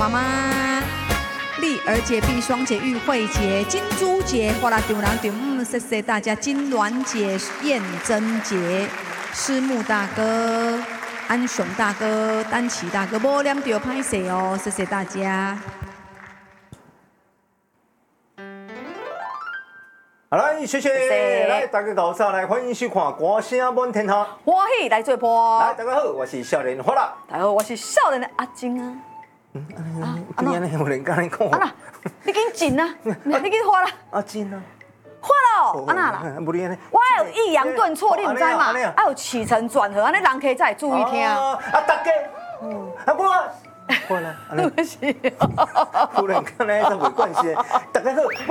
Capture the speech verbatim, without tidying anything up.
妈妈，立儿节、碧双节、玉慧节、金珠节，哗啦丢啦丢，嗯，谢谢大家。金銮节、燕珍节，师木大哥、安雄大哥、丹奇大哥，无念到拍摄哦，谢谢大家。 好来，谢谢，来大家搞上来，欢迎收看歌声满天下， 欢喜来做播。 来，大家好，我是少年花啦。 大家好，我是少年的阿金啊。 嗯，安尼安尼有人跟你讲。 啊那，你紧进啊，你紧花啦。 阿金啊。 花了，安那啦。 不你安尼。 我有抑扬顿挫，你唔知嘛？还有起承转合，安尼人客才会注意听。 啊，大家，啊我。好啦， 对不起。 夫人，看来是没关系。大家好，